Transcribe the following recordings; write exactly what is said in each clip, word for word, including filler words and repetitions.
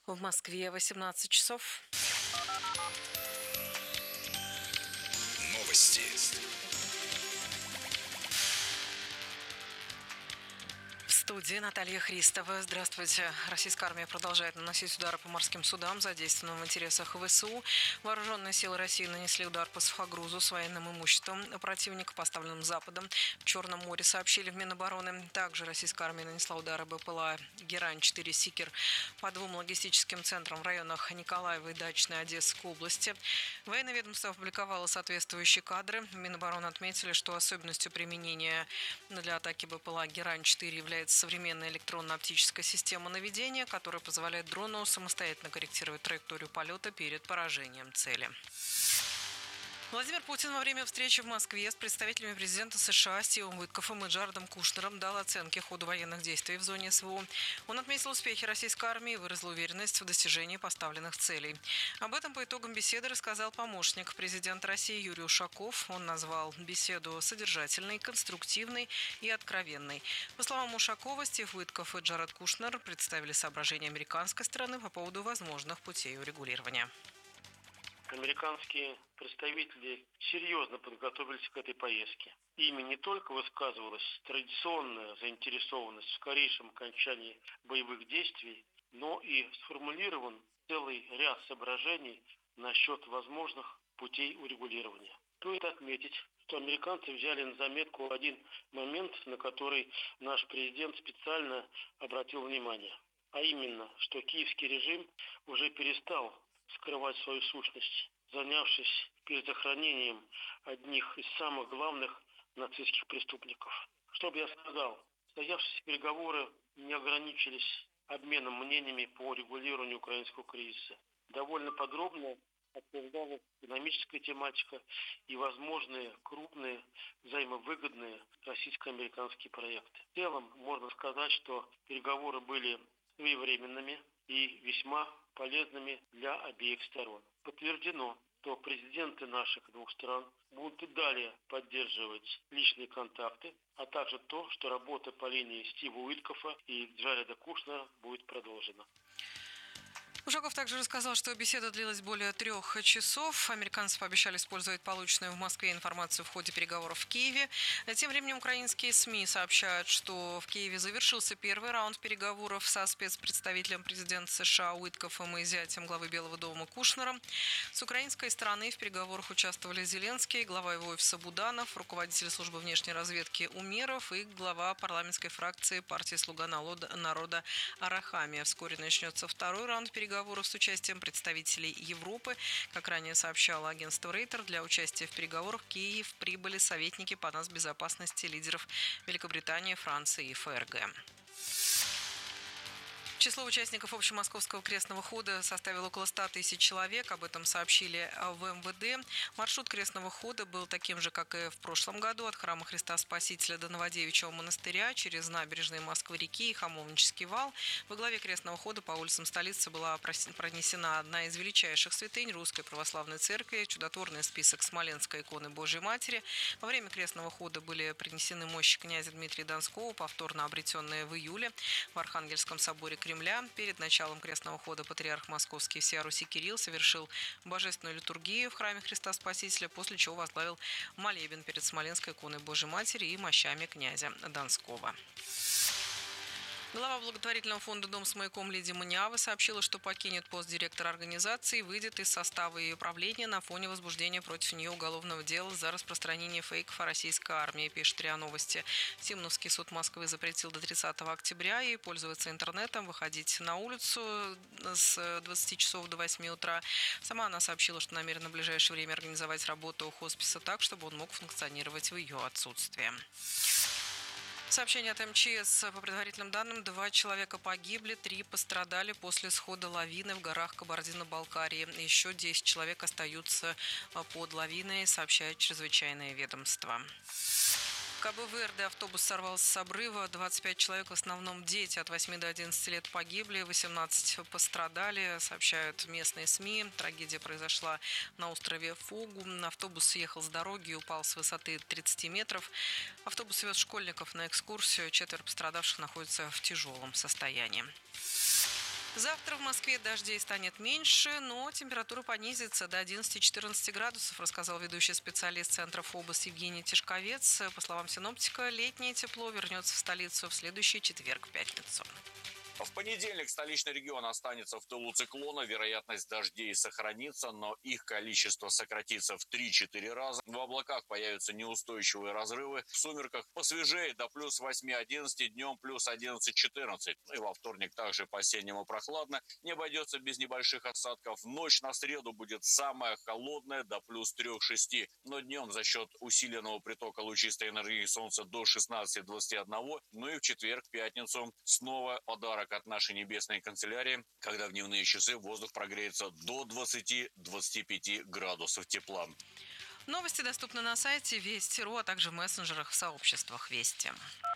В Москве восемнадцать часов. Новости. В студии Наталья Христова. Здравствуйте. Российская армия продолжает наносить удары по морским судам, задействованным в интересах ВСУ. Вооруженные силы России нанесли удар по сухогрузу с военным имуществом противника, поставленным Западом. В Черном море, сообщили в Минобороны. Также российская армия нанесла удары БПЛА «Герань-четыре Сикер» по двум логистическим центрам в районах Николаева и Дачной Одесской области. Военное ведомство опубликовало соответствующие кадры. В Минобороны отметили, что особенностью применения для атаки БПЛА «Герань-четыре» является современная электронно-оптическая система наведения, которая позволяет дрону самостоятельно корректировать траекторию полета перед поражением цели. Владимир Путин во время встречи в Москве с представителями президента США Стивом Уиткофом и Джаредом Кушнером дал оценки ходу военных действий в зоне СВО. Он отметил успехи российской армии и выразил уверенность в достижении поставленных целей. Об этом по итогам беседы рассказал помощник президента России Юрий Ушаков. Он назвал беседу содержательной, конструктивной и откровенной. По словам Ушакова, Стив Уиткоф и Джаред Кушнер представили соображения американской стороны по поводу возможных путей урегулирования. Американские представители серьезно подготовились к этой поездке. Ими не только высказывалась традиционная заинтересованность в скорейшем окончании боевых действий, но и сформулирован целый ряд соображений насчет возможных путей урегулирования. Стоит отметить, что американцы взяли на заметку один момент, на который наш президент специально обратил внимание. А именно, что киевский режим уже перестал скрывать свою сущность, занявшись перезахоронением одних из самых главных нацистских преступников. Что бы я сказал, состоявшиеся переговоры не ограничились обменом мнениями по регулированию украинского кризиса. Довольно подробно обсуждалась экономическая тематика и возможные крупные взаимовыгодные российско-американские проекты. В целом можно сказать, что переговоры были своевременными и весьма полезными для обеих сторон. Подтверждено, что президенты наших двух стран будут и далее поддерживать личные контакты, а также то, что работа по линии Стива Уиткофа и Джареда Кушнера будет продолжена. Ушаков также рассказал, что беседа длилась более трех часов. Американцы пообещали использовать полученную в Москве информацию в ходе переговоров в Киеве. Тем временем украинские СМИ сообщают, что в Киеве завершился первый раунд переговоров со спецпредставителем президента США Уиткофом и зятем главы Белого дома Кушнером. С украинской стороны в переговорах участвовали Зеленский, глава его офиса Буданов, руководитель службы внешней разведки Умеров и глава парламентской фракции партии «Слуга народа» Арахамия. Вскоре начнется второй раунд переговоров. Переговоров с участием представителей Европы. Как ранее сообщало агентство Рейтер, для участия в переговорах в Киев прибыли советники по нацбезопасности лидеров Великобритании, Франции и ФРГ. Число участников общемосковского крестного хода составило около ста тысяч человек. Об этом сообщили в эм вэ дэ. Маршрут крестного хода был таким же, как и в прошлом году, от храма Христа Спасителя до Новодевичьего монастыря, через набережные Москвы-реки и Хамовнический вал. Во главе крестного хода по улицам столицы была пронесена одна из величайших святынь Русской Православной Церкви – чудотворный список Смоленской иконы Божией Матери. Во время крестного хода были принесены мощи князя Дмитрия Донского, повторно обретенные в июле в Архангельском соборе Кремля. Перед началом крестного хода патриарх Московский всея Руси Кирилл совершил божественную литургию в храме Христа Спасителя, после чего возглавил молебен перед Смоленской иконой Божией Матери и мощами князя Донского. Глава благотворительного фонда «Дом с маяком» Лидия Маниава сообщила, что покинет пост директора организации и выйдет из состава ее правления на фоне возбуждения против нее уголовного дела за распространение фейков о российской армии, пишет РИА Новости. Симоновский суд Москвы запретил до тридцатого октября ей пользоваться интернетом, выходить на улицу с двадцати часов до восьми утра. Сама она сообщила, что намерена в ближайшее время организовать работу хосписа так, чтобы он мог функционировать в ее отсутствие. Сообщение от эм че эс. По предварительным данным, два человека погибли, три пострадали после схода лавины в горах Кабардино-Балкарии. Еще десять человек остаются под лавиной, сообщает чрезвычайное ведомство. В Кабо-Верде автобус сорвался с обрыва. двадцать пять человек, в основном дети от восьми до одиннадцати лет, погибли, восемнадцать пострадали, сообщают местные СМИ. Трагедия произошла на острове Фогу. Автобус съехал с дороги и упал с высоты тридцати метров. Автобус вез школьников на экскурсию. Четверо пострадавших находятся в тяжелом состоянии. Завтра в Москве дождей станет меньше, но температура понизится до одиннадцати-четырнадцати градусов, рассказал ведущий специалист Центра ФОБОС Евгений Тишковец. По словам синоптика, летнее тепло вернется в столицу в следующий четверг, пятницу. В понедельник столичный регион останется в тылу циклона, вероятность дождей сохранится, но их количество сократится в три-четыре раза. В облаках появятся неустойчивые разрывы, в сумерках посвежее до плюс восьми-одиннадцати, днем плюс одиннадцать-четырнадцать. Ну и во вторник также по-осеннему прохладно, не обойдется без небольших осадков. Ночь на среду будет самая холодная, до плюс трёх-шести, но днем за счет усиленного притока лучистой энергии солнца до шестнадцати-двадцати одного. Ну и в четверг, пятницу снова подарок от нашей небесной канцелярии, когда в дневные часы воздух прогреется до двадцати-двадцати пяти градусов тепла. Новости доступны на сайте Вести точка ру, а также в мессенджерах в сообществах Вести.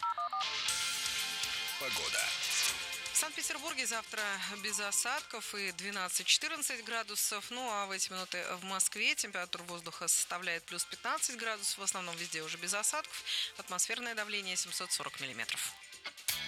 Погода. В Санкт-Петербурге завтра без осадков и двенадцать-четырнадцать градусов. Ну а в эти минуты в Москве температура воздуха составляет плюс пятнадцать градусов. В основном везде уже без осадков. Атмосферное давление семьсот сорок миллиметров.